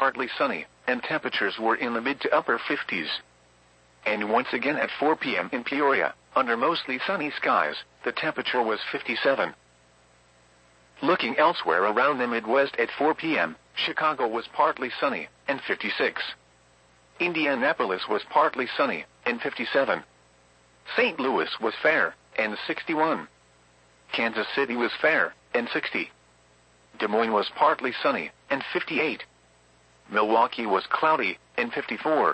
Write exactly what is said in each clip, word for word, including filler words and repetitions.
partly sunny, and temperatures were in the mid to upper fifties. And once again at four p m in Peoria, under mostly sunny skies, the temperature was fifty-seven. Looking elsewhere around the Midwest at four p m, Chicago was partly sunny, and fifty-six. Indianapolis was partly sunny, and fifty-seven. Saint Louis was fair, and sixty-one. Kansas City was fair, and sixty. Des Moines was partly sunny, and fifty-eight. Milwaukee was cloudy, and fifty-four.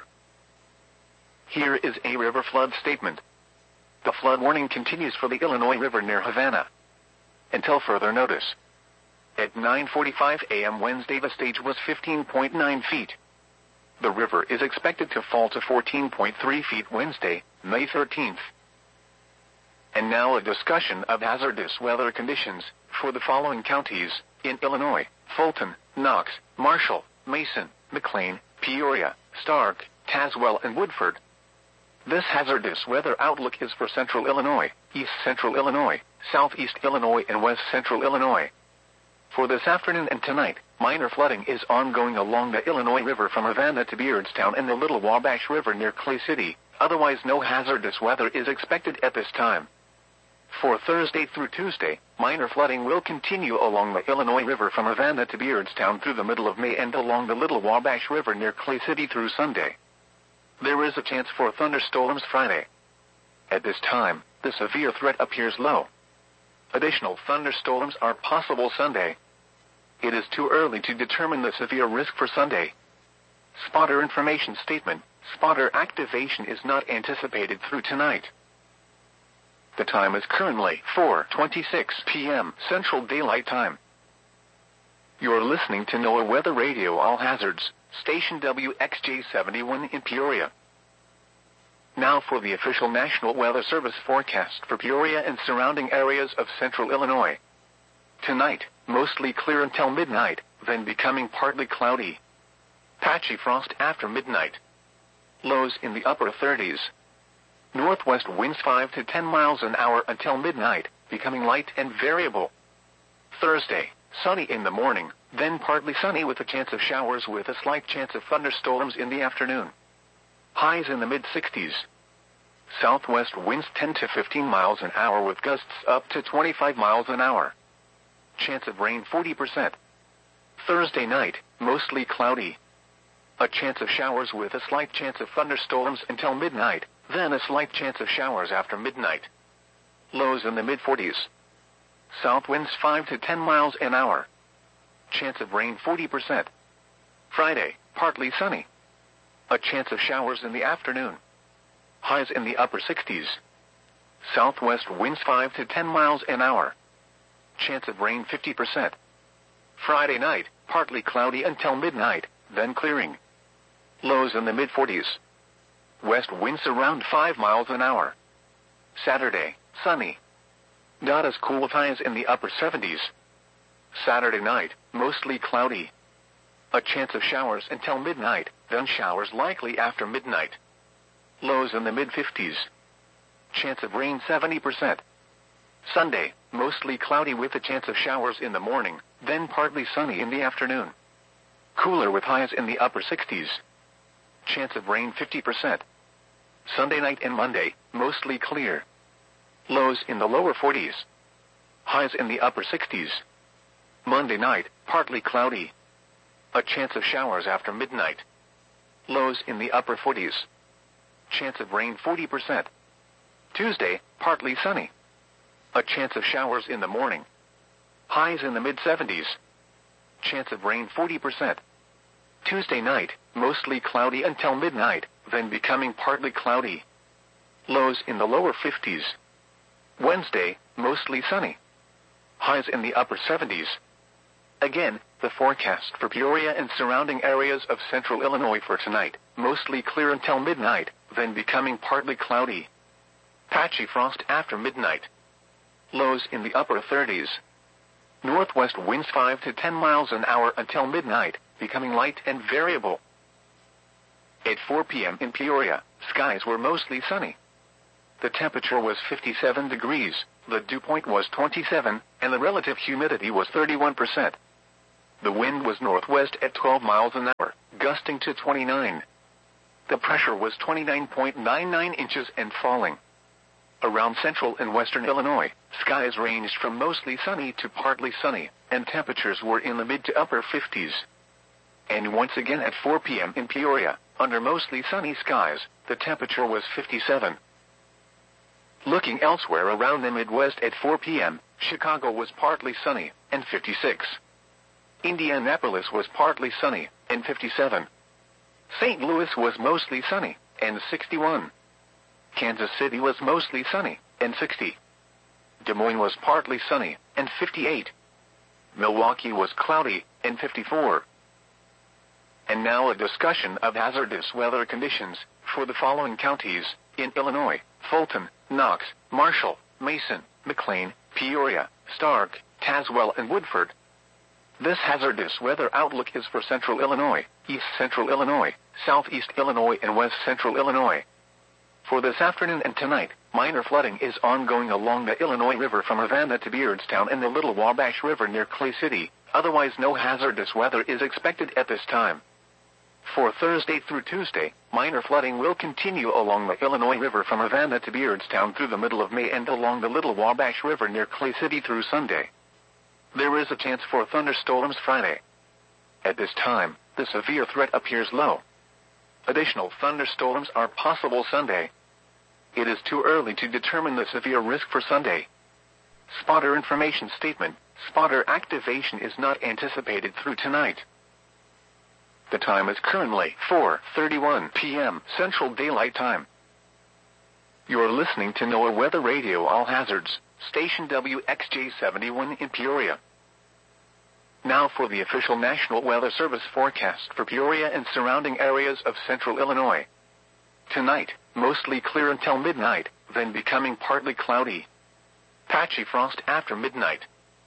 Here is a river flood statement. The flood warning continues for the Illinois River near Havana until further notice. At nine forty-five a m Wednesday, the stage was fifteen point nine feet. The river is expected to fall to fourteen point three feet Wednesday, May thirteenth. And now a discussion of hazardous weather conditions for the following counties in Illinois: Fulton, Knox, Marshall, Mason, McLean, Peoria, Stark, Tazewell, and Woodford. This hazardous weather outlook is for Central Illinois, East Central Illinois, Southeast Illinois, and West Central Illinois. For this afternoon and tonight, minor flooding is ongoing along the Illinois River from Havana to Beardstown and the Little Wabash River near Clay City. Otherwise, no hazardous weather is expected at this time. For Thursday through Tuesday, minor flooding will continue along the Illinois River from Havana to Beardstown through the middle of May and along the Little Wabash River near Clay City through Sunday. There is a chance for thunderstorms Friday. At this time, the severe threat appears low. Additional thunderstorms are possible Sunday. It is too early to determine the severe risk for Sunday. Spotter information statement: spotter activation is not anticipated through tonight. The time is currently four twenty-six p m Central Daylight Time. You're listening to NOAA Weather Radio All Hazards, station W X J seventy-one in Peoria. Now for the official National Weather Service forecast for Peoria and surrounding areas of Central Illinois. Tonight, mostly clear until midnight, then becoming partly cloudy. Patchy frost after midnight. Lows in the upper thirties. Northwest winds five to ten miles an hour until midnight, becoming light and variable. Thursday, sunny in the morning, then partly sunny with a chance of showers with a slight chance of thunderstorms in the afternoon. Highs in the mid-sixties. Southwest winds ten to fifteen miles an hour with gusts up to twenty-five miles an hour. Chance of rain forty percent. Thursday night, mostly cloudy. A chance of showers with a slight chance of thunderstorms until midnight, then a slight chance of showers after midnight. Lows in the mid-forties. South winds five to ten miles an hour. Chance of rain forty percent. Friday, partly sunny. A chance of showers in the afternoon. Highs in the upper sixties. Southwest winds five to ten miles an hour. Chance of rain fifty percent. Friday night, partly cloudy until midnight, then clearing. Lows in the mid-forties. West winds around five miles an hour. Saturday, sunny. Not as cool with highs in the upper seventies. Saturday night, mostly cloudy. A chance of showers until midnight, then showers likely after midnight. Lows in the mid-fifties. Chance of rain seventy percent. Sunday, mostly cloudy with a chance of showers in the morning, then partly sunny in the afternoon. Cooler with highs in the upper sixties. Chance of rain fifty percent. Sunday night and Monday, mostly clear. Lows in the lower forties. Highs in the upper sixties. Monday night, partly cloudy. A chance of showers after midnight. Lows in the upper forties. Chance of rain forty percent. Tuesday, partly sunny. A chance of showers in the morning. Highs in the mid-seventies. Chance of rain forty percent. Tuesday night, mostly cloudy until midnight, then becoming partly cloudy. Lows in the lower fifties. Wednesday, mostly sunny. Highs in the upper seventies. Again, the forecast for Peoria and surrounding areas of Central Illinois for tonight: mostly clear until midnight, then becoming partly cloudy. Patchy frost after midnight. Lows in the upper thirties. Northwest winds five to ten miles an hour until midnight, becoming light and variable. At four p m in Peoria, skies were mostly sunny. The temperature was fifty-seven degrees, the dew point was twenty-seven, and the relative humidity was thirty-one percent. The wind was northwest at twelve miles an hour, gusting to twenty-nine. The pressure was twenty-nine point nine nine inches and falling. Around central and western Illinois, skies ranged from mostly sunny to partly sunny, and temperatures were in the mid to upper fifties. And once again at four p.m. in Peoria, under mostly sunny skies, the temperature was fifty-seven. Looking elsewhere around the Midwest at four p.m., Chicago was partly sunny, and fifty-six. Indianapolis was partly sunny, and fifty-seven. Saint Louis was mostly sunny, and sixty-one. Kansas City was mostly sunny, and sixty. Des Moines was partly sunny, and fifty-eight. Milwaukee was cloudy, and fifty-four. And now a discussion of hazardous weather conditions for the following counties in Illinois: Fulton, Knox, Marshall, Mason, McLean, Peoria, Stark, Tazewell, and Woodford. This hazardous weather outlook is for central Illinois, east central Illinois, southeast Illinois, and west central Illinois. For this afternoon and tonight, minor flooding is ongoing along the Illinois River from Havana to Beardstown and the Little Wabash River near Clay City. Otherwise, no hazardous weather is expected at this time. For Thursday through Tuesday, minor flooding will continue along the Illinois River from Havana to Beardstown through the middle of May and along the Little Wabash River near Clay City through Sunday. There is a chance for thunderstorms Friday. At this time, the severe threat appears low. Additional thunderstorms are possible Sunday. It is too early to determine the severe risk for Sunday. Spotter information statement: spotter activation is not anticipated through tonight. The time is currently four thirty-one p.m. Central Daylight Time. You're listening to NOAA Weather Radio All Hazards, station W X J seventy-one in Peoria. Now for the official National Weather Service forecast for Peoria and surrounding areas of central Illinois. Tonight, mostly clear until midnight, then becoming partly cloudy. Patchy frost after midnight.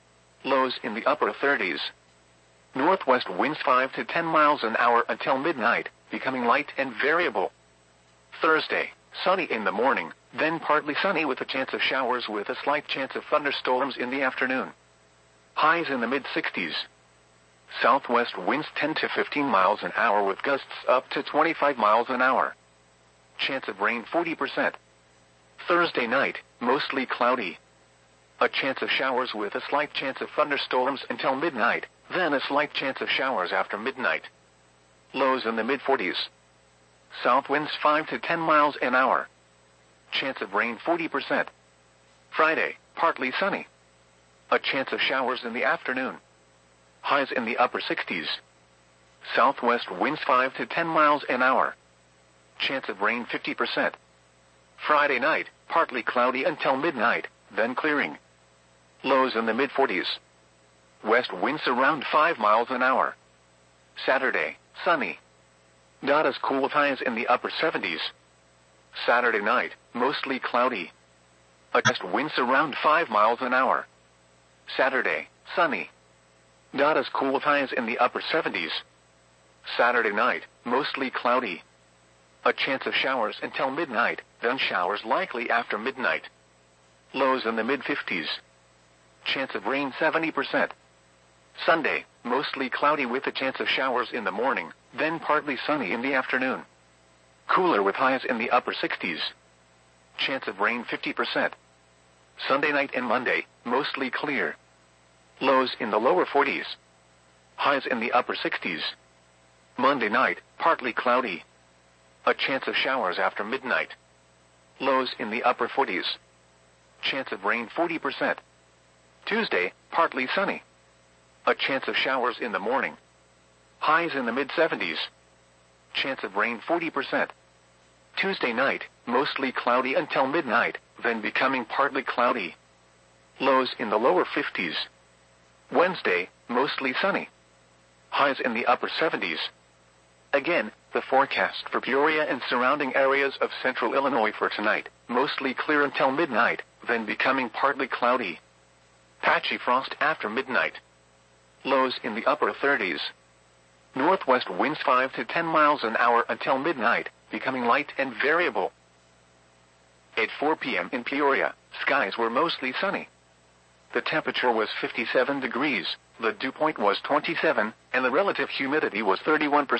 Lows in the upper thirties. Northwest winds five to ten miles an hour until midnight, becoming light and variable. Thursday, sunny in the morning, then partly sunny with a chance of showers with a slight chance of thunderstorms in the afternoon. Highs in the mid-sixties. Southwest winds ten to fifteen miles an hour with gusts up to twenty-five miles an hour. Chance of rain forty percent. Thursday night, mostly cloudy. A chance of showers with a slight chance of thunderstorms until midnight, then a slight chance of showers after midnight. Lows in the mid-forties. South winds five to ten miles an hour. Chance of rain forty percent. Friday, partly sunny. A chance of showers in the afternoon. Highs in the upper sixties. Southwest winds five to ten miles an hour. Chance of rain fifty percent. Friday night, partly cloudy until midnight, then clearing. Lows in the mid-forties. West winds around five miles an hour. Saturday, sunny. Not as cool with highs in the upper seventies. Saturday night, mostly cloudy. A gust winds around five miles an hour. Saturday, sunny. Not as cool with highs in the upper seventies. Saturday night, mostly cloudy. A chance of showers until midnight, then showers likely after midnight. Lows in the mid-fifties. Chance of rain seventy percent. Sunday, mostly cloudy with a chance of showers in the morning, then partly sunny in the afternoon. Cooler with highs in the upper sixties. Chance of rain fifty percent. Sunday night and Monday, mostly clear. Lows in the lower forties. Highs in the upper sixties. Monday night, partly cloudy. A chance of showers after midnight. Lows in the upper forties. Chance of rain forty percent. Tuesday, partly sunny. A chance of showers in the morning. Highs in the mid-seventies. Chance of rain forty percent. Tuesday night, mostly cloudy until midnight, then becoming partly cloudy. Lows in the lower fifties. Wednesday, mostly sunny. Highs in the upper seventies. Again, the forecast for Peoria and surrounding areas of central Illinois for tonight, mostly clear until midnight, then becoming partly cloudy. Patchy frost after midnight. Lows in the upper thirties. Northwest winds five to ten miles an hour until midnight, becoming light and variable. At four p.m. in Peoria, skies were mostly sunny. the temperature was fifty-seven degrees, the dew point was twenty-seven, and the relative humidity was thirty-one percent.